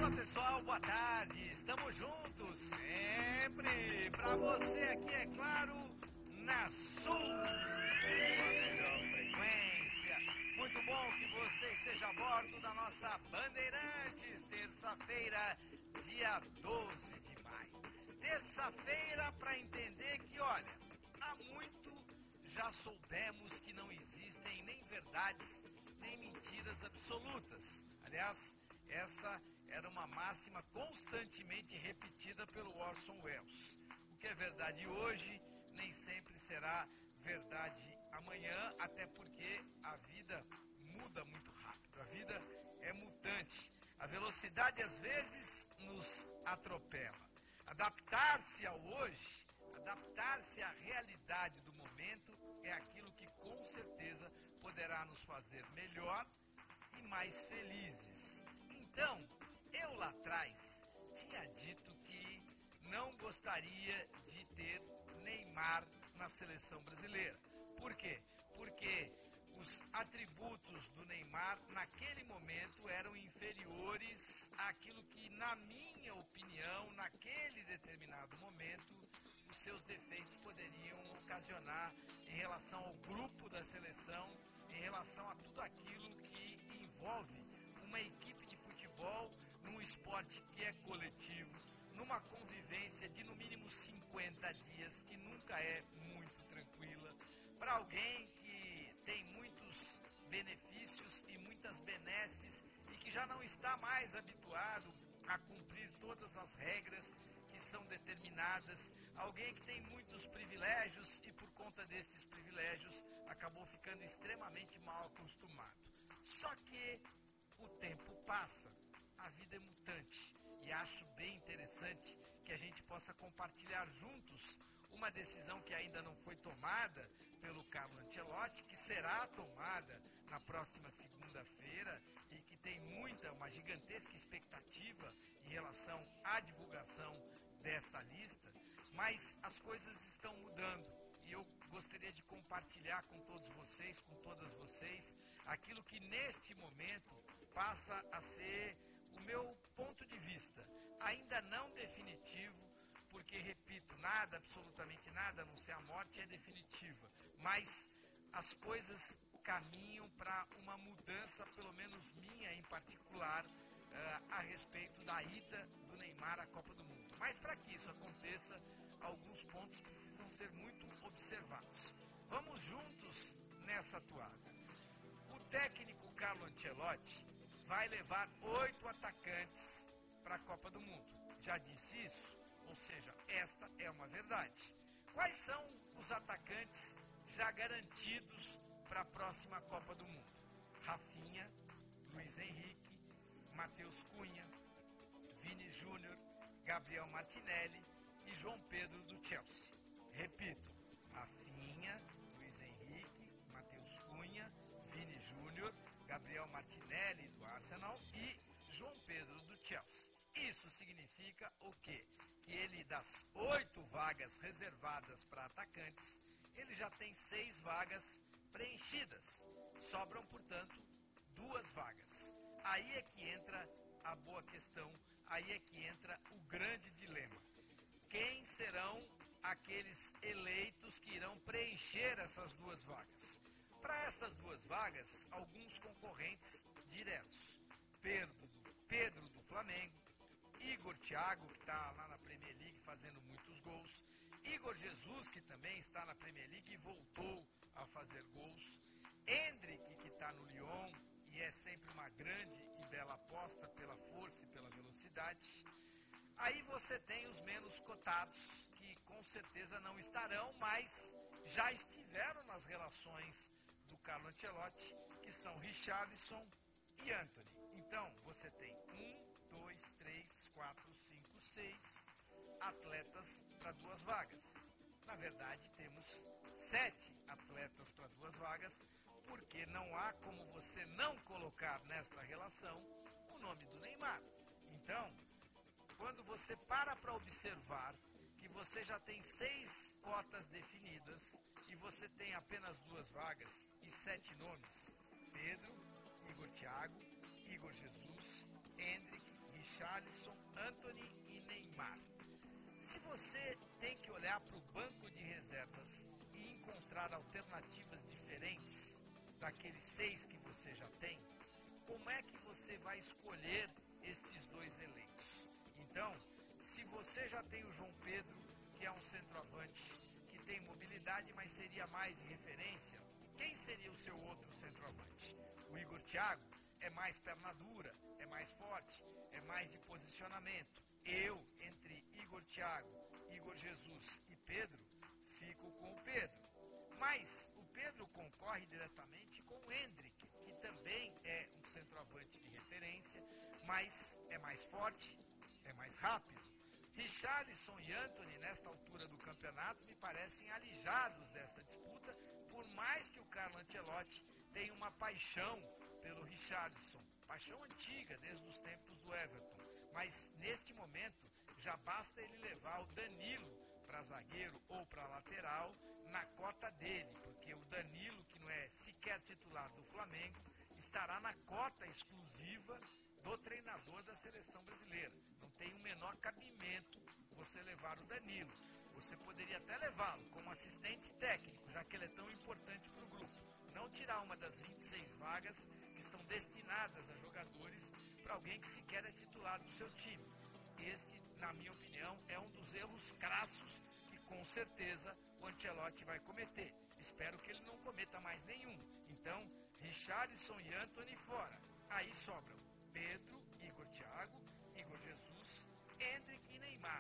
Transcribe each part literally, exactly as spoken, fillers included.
Fala pessoal, boa tarde, estamos juntos sempre pra você aqui, é claro, na sua melhor frequência. Muito bom que você esteja a bordo da nossa Bandeirantes, terça-feira, dia doze de maio. Terça-feira para entender que, olha, há muito já soubemos que não existem nem verdades, nem mentiras absolutas. Aliás, essa era uma máxima constantemente repetida pelo Orson Welles. O que é verdade hoje nem sempre será verdade amanhã, até porque a vida muda muito rápido. A vida é mutante. A velocidade às vezes nos atropela. Adaptar-se ao hoje, adaptar-se à realidade do momento é aquilo que com certeza poderá nos fazer melhor e mais felizes. Então, eu lá atrás tinha dito que não gostaria de ter Neymar na seleção brasileira. Por quê? Porque os atributos do Neymar naquele momento eram inferiores àquilo que, na minha opinião, naquele determinado momento, os seus defeitos poderiam ocasionar em relação ao grupo da seleção, em relação a tudo aquilo que envolve uma equipe de futebol num esporte que é coletivo, numa convivência de no mínimo cinquenta dias, que nunca é muito tranquila, para alguém que tem muitos benefícios e muitas benesses e que já não está mais habituado a cumprir todas as regras que são determinadas, alguém que tem muitos privilégios e por conta desses privilégios acabou ficando extremamente mal acostumado. Só que o tempo passa, a vida é mutante e acho bem interessante que a gente possa compartilhar juntos uma decisão que ainda não foi tomada pelo Carlo Ancelotti, que será tomada na próxima segunda-feira e que tem muita, uma gigantesca expectativa em relação à divulgação desta lista, mas as coisas estão mudando. E eu gostaria de compartilhar com todos vocês, com todas vocês, aquilo que neste momento passa a ser o meu ponto de vista, ainda não definitivo, porque, repito, nada, absolutamente nada, a não ser a morte, é definitiva. Mas as coisas caminham para uma mudança, pelo menos minha em particular, uh, a respeito da ida do Neymar à Copa do Mundo. Mas para que isso aconteça, alguns pontos precisam ser muito observados. Vamos juntos nessa toada. O técnico Carlo Ancelotti vai levar oito atacantes para a Copa do Mundo. Já disse isso? Ou seja, esta é uma verdade. Quais são os atacantes já garantidos para a próxima Copa do Mundo? Rafinha, Luiz Henrique, Matheus Cunha, Vini Júnior, Gabriel Martinelli e João Pedro do Chelsea. Repito, Rafinha, Luiz Henrique, Matheus Cunha, Vini Júnior, Gabriel Martinelli do Arsenal e João Pedro do Chelsea. Isso significa o quê? Que ele, das oito vagas reservadas para atacantes, ele já tem seis vagas preenchidas. Sobram, portanto, duas vagas. Aí é que entra a boa questão, aí é que entra o grande dilema. Quem serão aqueles eleitos que irão preencher essas duas vagas? Para essas duas vagas, alguns concorrentes diretos. Pedro, Pedro do Flamengo, Igor Thiago, que está lá na Premier League fazendo muitos gols, Igor Jesus, que também está na Premier League e voltou a fazer gols, Endrick, que está no Lyon e é sempre uma grande e bela aposta pela força e pela velocidade. Aí você tem os menos cotados, que com certeza não estarão, mas já estiveram nas relações do Carlo Ancelotti, que são Richarlison e Antony. Então, você tem um, dois, três, quatro, cinco, seis atletas para duas vagas. Na verdade, temos sete atletas para duas vagas, porque não há como você não colocar nesta relação o nome do Neymar. Então, quando você para para observar que você já tem seis cotas definidas e você tem apenas duas vagas e sete nomes, Pedro, Igor Thiago, Igor Jesus, Endrick, Richarlison, Richarlison, Antony e Neymar. Se você tem que olhar para o banco de reservas e encontrar alternativas diferentes daqueles seis que você já tem, como é que você vai escolher estes dois elencos? Então, se você já tem o João Pedro, que é um centroavante que tem mobilidade, mas seria mais de referência, quem seria o seu outro centroavante? O Igor Thiago é mais perna dura, é mais forte, é mais de posicionamento. Eu, entre Igor Thiago, Igor Jesus e Pedro, fico com o Pedro. Mas o Pedro concorre diretamente com o Endrick, que também é um centroavante de referência, mas é mais forte, é mais rápido. Richarlison e Antony, nesta altura do campeonato, me parecem alijados dessa disputa, por mais que o Carlo Ancelotti tenha uma paixão pelo Richarlison, paixão antiga, desde os tempos do Everton. Mas, neste momento, já basta ele levar o Danilo para zagueiro ou para lateral na cota dele, porque o Danilo, que não é sequer titular do Flamengo, estará na cota exclusiva do treinador da seleção brasileira. Não tem o menor cabimento você levar o Danilo. Você poderia até levá-lo como assistente técnico, já que ele é tão importante para o grupo. Não tirar uma das vinte e seis vagas que estão destinadas a jogadores para alguém que sequer é titular do seu time. Este, na minha opinião, é um dos erros crassos que com certeza o Ancelotti vai cometer. Espero que ele não cometa mais nenhum. Então, Richarlison e Antony fora. Aí sobram Pedro, Igor Thiago, Igor Jesus, Endrick e Neymar.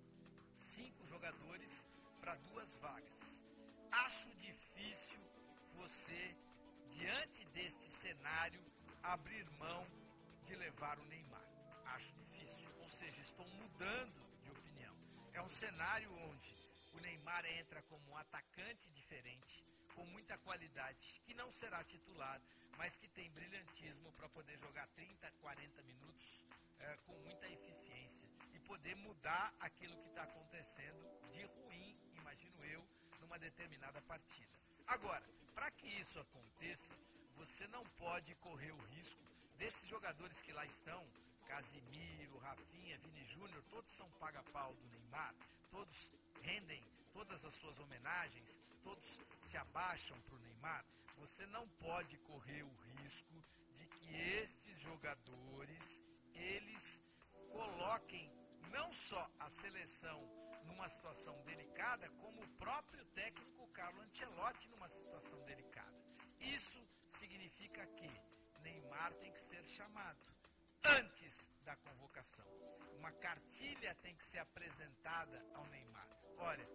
Cinco jogadores para duas vagas. Acho difícil você, diante deste cenário, abrir mão de levar o Neymar. Acho difícil, ou seja, estou mudando de opinião. É um cenário onde o Neymar entra como um atacante diferente, com muita qualidade, que não será titular, mas que tem brilhantismo para poder jogar trinta, quarenta minutos é, com muita eficiência e poder mudar aquilo que está acontecendo de ruim, imagino eu, numa determinada partida. Agora, para que isso aconteça, você não pode correr o risco desses jogadores que lá estão, Casimiro, Rafinha, Vini Júnior, todos são paga-pau do Neymar, todos rendem todas as suas homenagens, todos se abaixam para o Neymar. Você não pode correr o risco de que estes jogadores, eles coloquem não só a seleção numa situação delicada, como o próprio técnico Carlo Ancelotti numa situação delicada. Isso significa que Neymar tem que ser chamado antes da convocação. Uma cartilha tem que ser apresentada ao Neymar. Olha,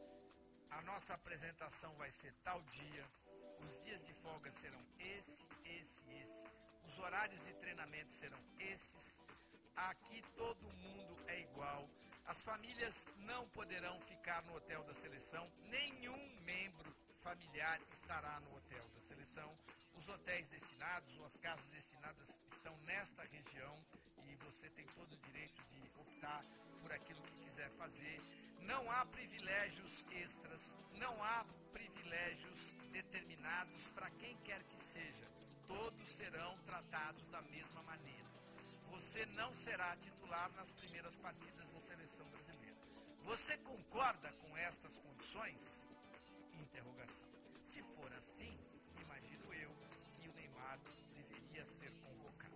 a nossa apresentação vai ser tal dia, os dias de folga serão esse, esse, esse, os horários de treinamento serão esses, aqui todo mundo é igual, as famílias não poderão ficar no hotel da seleção, nenhum membro familiar estará no hotel da seleção, os hotéis destinados ou as casas destinadas estão nesta região e você tem todo o direito de optar por aquilo que quiser fazer. Não há privilégios extras, não há privilégios determinados para quem quer que seja. Todos serão tratados da mesma maneira. Você não será titular nas primeiras partidas da seleção brasileira. Você concorda com estas condições? Interrogação. Se for assim, imagino eu que o Neymar deveria ser convocado.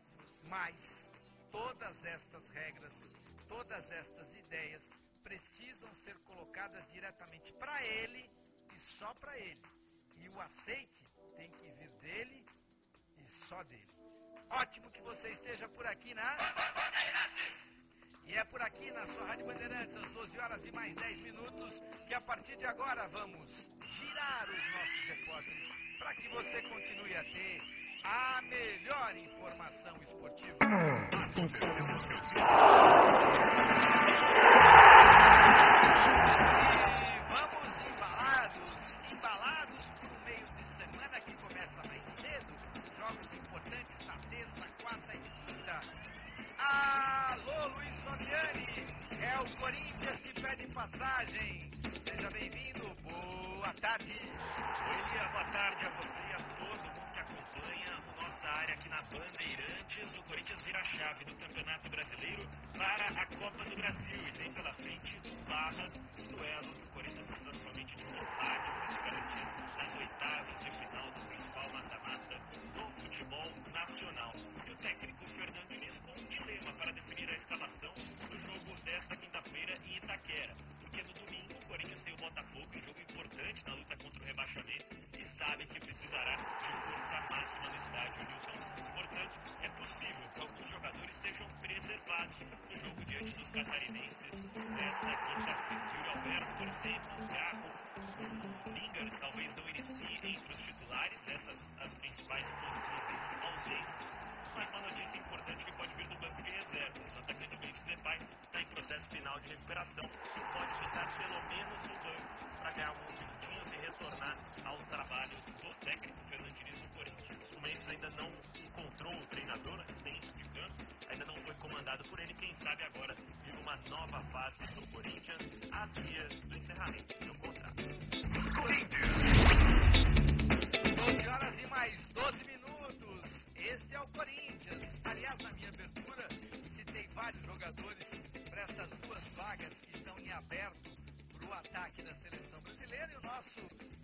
Mas todas estas regras, todas estas ideias precisam ser colocadas diretamente para ele e só para ele. E o aceite tem que vir dele e só dele. Ótimo que você esteja por aqui na Bandeirantes. E é por aqui na sua Rádio Bandeirantes, às doze horas e mais dez minutos, que a partir de agora vamos girar os nossos repórteres para que você continue a ter a melhor informação esportiva. E vamos embalados, embalados para o meio de semana que começa mais cedo. Jogos importantes na terça, quarta e quinta. Alô, Luiz Fabiani, é o Corinthians que pede passagem. Seja bem-vindo, boa tarde. Oi, Lia, boa tarde a você e a todo mundo que acompanha a nossa área aqui na Bandeirantes. O Corinthians vira a chave do Campeonato Brasileiro para a Copa do Brasil e tem pela frente Barra, duelo que o Corinthians precisa somente de um empate para se garantir nas oitavas de final do principal mata-mata do futebol nacional. E o técnico Fernando Diniz com um dilema para definir a escalação do jogo desta quinta-feira em Itaquera, porque no domingo o Corinthians tem o Botafogo, um jogo importante na luta contra o rebaixamento, e sabe que precisará de força máxima no estádio Newton Santos. Portanto, é possível que alguns jogadores sejam preservados no jogo diante dos catarinenses nesta quinta-feira. Yuri Alberto, por exemplo, Garro, Lingard talvez não inicie entre os titulares, essas as principais possíveis ausências. Mas uma notícia importante que pode vir do banco de reservas. O atacante Memphis Depay está em processo final de recuperação e pode ficar pelo menos no banco para ganhar alguns minutinhos e retornar ao trabalho do técnico Fernando Diniz no Corinthians. O Memphis ainda não encontrou o treinador dentro de campo, ainda não foi comandado por ele. Quem sabe agora vive uma nova fase do Corinthians às vias do encerramento do seu contrato. doze horas e mais doze minutos. Este é o Corinthians. Aliás, na minha abertura, citei vários jogadores para estas duas vagas que estão em aberto para o ataque da seleção brasileira. E o nosso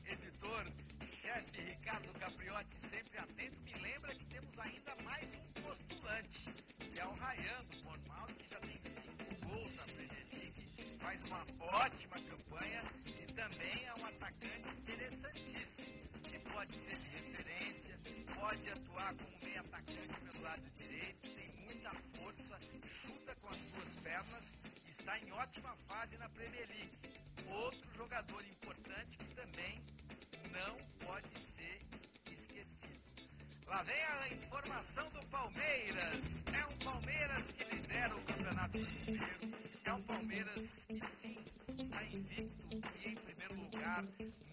editor-chefe Ricardo Capriotti, sempre atento, me lembra que temos ainda mais um postulante, que é o Ryan do Bournemouth, que já tem cinco gols na Premier League, faz uma ótima campanha e também é um atacante interessantíssimo, que pode ser de referência, pode atuar como meio atacante pelo lado direito, tem muita força, chuta com as duas pernas e está em ótima fase na Premier League. Outro jogador importante que também não pode ser esquecido. Lá vem a informação do Palmeiras. É um Palmeiras que lidera o Campeonato Brasileiro. É um Palmeiras que sim, está invicto e em primeiro lugar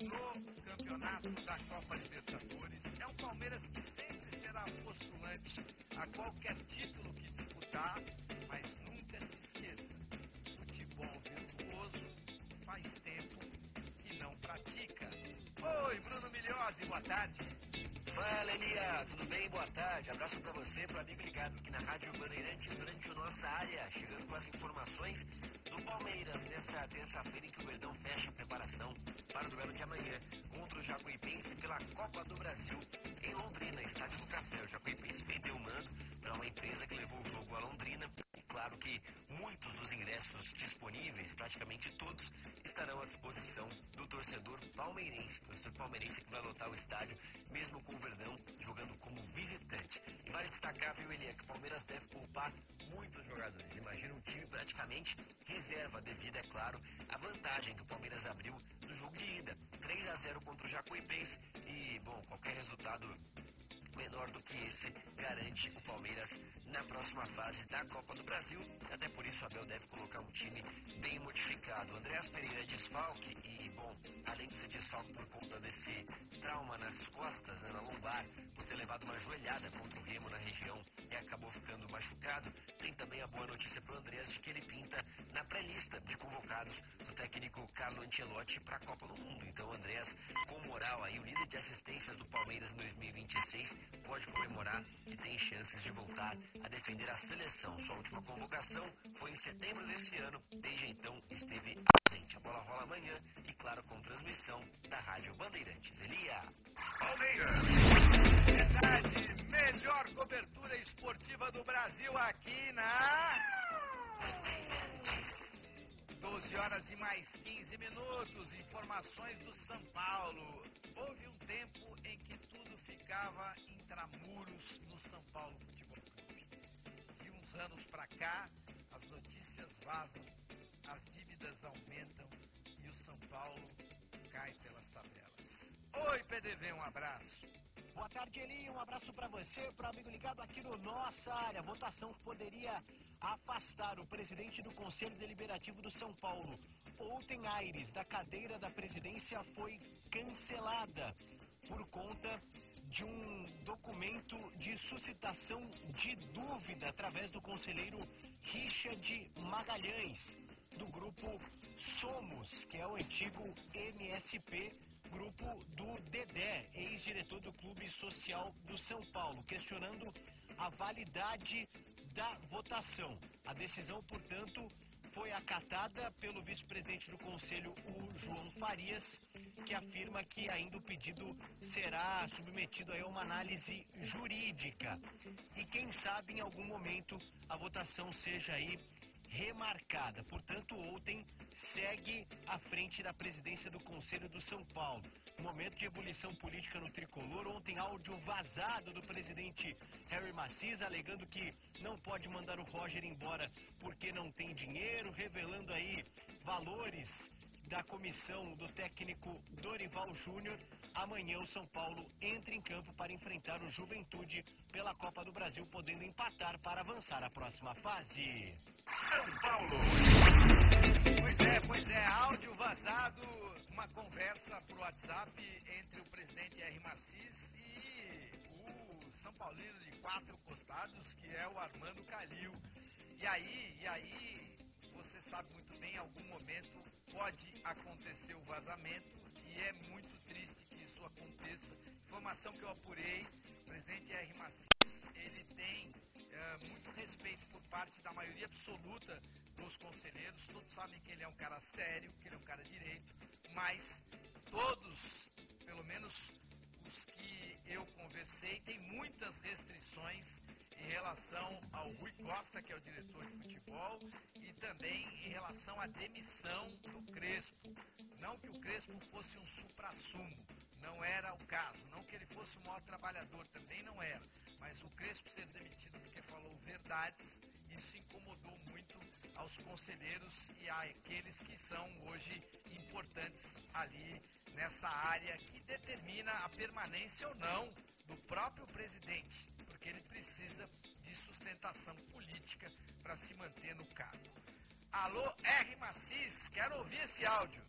no campeonato da Copa Libertadores. É um Palmeiras que sempre será postulante a qualquer título que disputar, mas nunca se esqueça, futebol virtuoso faz tempo que não pratica. Oi, Bruno Milhozzi, boa tarde. Fala, Elia, tudo bem? Boa tarde. Abraço pra você, pro amigo ligado aqui na Rádio Bandeirantes, durante a nossa área, chegando com as informações do Palmeiras nessa terça-feira em que o Verdão fecha a preparação para o duelo de amanhã contra o Jacuipense pela Copa do Brasil em Londrina, estádio do Café. O Jacuipense vendeu o mando para uma empresa que levou o jogo a Londrina. E claro que muitos dos ingressos disponíveis, praticamente todos, estarão à disposição do torcedor palmeirense. Torcedor palmeirense que vai lotar o estádio, mesmo com o Verdão jogando como visitante. E vale destacar, viu, Elia, que o Palmeiras deve poupar muitos jogadores. Imagina um time praticamente reserva, devido, é claro, à vantagem que o Palmeiras abriu no jogo de ida. três a zero contra o Jacuipense e, bom, qualquer resultado menor do que esse garante o Palmeiras na próxima fase da Copa do Brasil. Até por isso, Abel deve colocar um time bem modificado. Andreas Pereira é desfalque e, bom, além de ser desfalque por conta desse trauma nas costas, né, na lombar, por ter levado uma joelhada contra o Remo na região e acabou ficando machucado, tem também a boa notícia para o Andreas de que ele pinta na pré-lista de convocados do técnico Carlo Ancelotti para a Copa do Mundo. Então, o Andreas, com moral aí, o líder de assistências do Palmeiras em dois mil e vinte e seis, pode comemorar e tem chances de voltar a defender a seleção. Sua última convocação foi em setembro desse ano, desde então esteve ausente. A bola rola amanhã e, claro, com transmissão da Rádio Bandeirantes. Elia. Palmeiras. Verdade, melhor cobertura esportiva do Brasil aqui na Bandeirantes. doze horas e mais quinze minutos. Informações do São Paulo. Houve um tempo em que tudo ficava intramuros no São Paulo Futebol Clube. De uns anos pra cá, as notícias vazam, as dívidas aumentam e o São Paulo cai pelas tabelas. Oi, P D V, um abraço. Boa tarde, Eli. Um abraço para você, para o amigo ligado aqui no Nossa Área. Votação que poderia afastar o presidente do Conselho Deliberativo do São Paulo, Outen Aires, da cadeira da presidência foi cancelada por conta de um documento de suscitação de dúvida através do conselheiro Richard Magalhães, do grupo Somos, que é o antigo M S P, grupo do Dedé, ex-diretor do Clube Social do São Paulo, questionando a validade da votação. A decisão, portanto, foi acatada pelo vice-presidente do Conselho, o João Farias, que afirma que ainda o pedido será submetido a uma análise jurídica. E quem sabe em algum momento a votação seja aí remarcada. Portanto, ontem segue à frente da presidência do Conselho do São Paulo. Momento de ebulição política no tricolor. Ontem, áudio vazado do presidente Harry Macis, alegando que não pode mandar o Roger embora porque não tem dinheiro, revelando aí valores da comissão do técnico Dorival Júnior. Amanhã o São Paulo entra em campo para enfrentar o Juventude pela Copa do Brasil, podendo empatar para avançar à próxima fase. São Paulo! Pois é, pois é, áudio vazado, uma conversa por WhatsApp entre o presidente R. Macis e o São Paulino de quatro costados, que é o Armando Calil. E aí, e aí, você sabe muito bem, em algum momento pode acontecer o vazamento e é muito triste que isso aconteça. Informação que eu apurei, o presidente R. Macis, ele tem é, muito respeito por parte da maioria absoluta dos conselheiros. Todos sabem que ele é um cara sério, que ele é um cara direito, mas todos, pelo menos os que eu conversei, tem muitas restrições em relação ao Rui Costa, que é o diretor de futebol, e também em relação à demissão do Crespo. Não que o Crespo fosse um supra-sumo, não era o caso. Não que ele fosse um maior trabalhador, também não era. Mas o Crespo ser demitido porque falou verdades, isso incomodou muito aos conselheiros e àqueles que são hoje importantes ali nessa área que determina a permanência ou não do próprio presidente, porque ele precisa de sustentação política para se manter no cargo. Alô, R. Macis, quero ouvir esse áudio.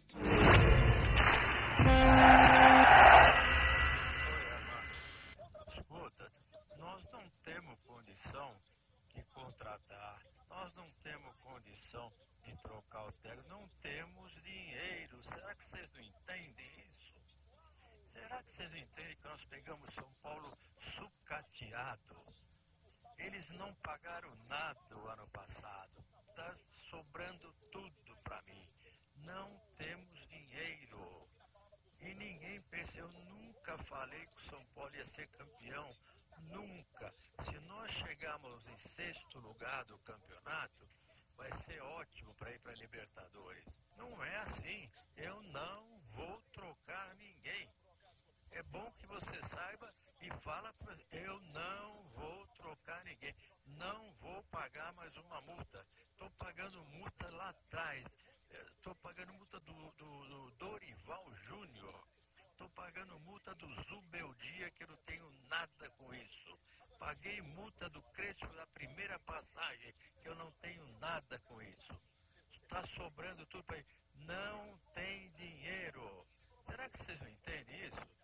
Escuta, nós não temos condição de contratar, nós não temos condição de trocar o técnico, não temos dinheiro. Será que vocês não entendem isso? Será que vocês entendem que nós pegamos São Paulo sucateado? Eles não pagaram nada o ano passado, está sobrando tudo para mim. Não temos dinheiro. E ninguém pensa, eu nunca falei que o São Paulo ia ser campeão, nunca. Se nós chegarmos em sexto lugar do campeonato, vai ser ótimo para ir para a Libertadores. Não é assim, eu não vou trocar ninguém. É bom que você saiba e fala, pra, eu não vou trocar ninguém, não vou pagar mais uma multa. Estou pagando multa lá atrás, estou pagando multa do, do, do Dorival Júnior, estou pagando multa do Zubeldia, que eu não tenho nada com isso. Paguei multa do Crespo da primeira passagem, que eu não tenho nada com isso. Está sobrando tudo para ele. Não tem dinheiro. Será que vocês não entendem isso?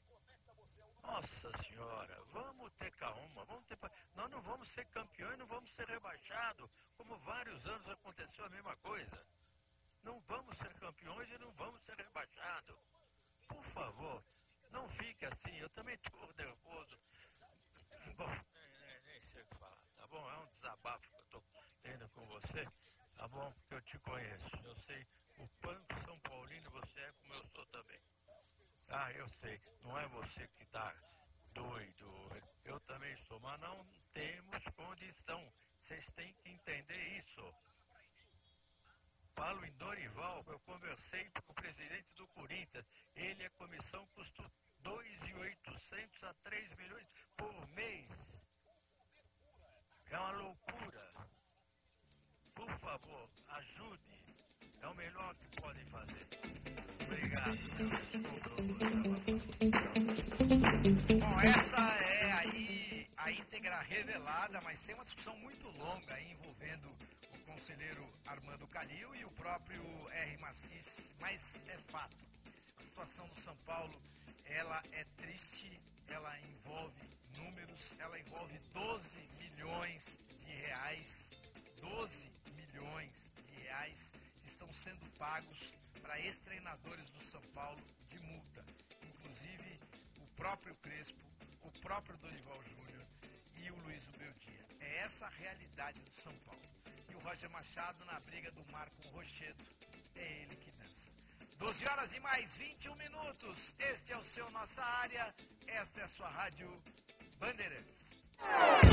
Nossa senhora, vamos ter calma, vamos ter... nós não vamos ser campeões, não vamos ser rebaixados, como vários anos aconteceu a mesma coisa. Não vamos ser campeões e não vamos ser rebaixados. Por favor, não fique assim, eu também estou nervoso. Bom, nem, nem sei o que falar, tá bom? É um desabafo que eu estou tendo com você, tá bom? Porque eu te conheço, eu sei o quanto São Paulino você é, como eu sou também. Ah, eu sei, não é você que está doido, eu também sou, mas não temos condição, vocês têm que entender isso. Falo em Dorival, eu conversei com o presidente do Corinthians, ele, a comissão custa dois mil e oitocentos a três milhões por mês. É uma loucura. Por favor, ajude. É o melhor que podem fazer. Obrigado. Bom, essa é aí a íntegra revelada, mas tem uma discussão muito longa aí envolvendo o conselheiro Armando Calil e o próprio R. Macis, mas é fato. A situação do São Paulo, ela é triste, ela envolve números, ela envolve doze milhões de reais, doze milhões de reais estão sendo pagos para ex-treinadores do São Paulo de multa. Inclusive o próprio Crespo, o próprio Dorival Júnior e o Luiz Ubeldia. É essa a realidade do São Paulo. E o Roger Machado na briga do mar com o Rochedo. É ele que dança. doze horas e mais vinte e um minutos. Este é o seu Nossa Área. Esta é a sua Rádio Bandeirantes.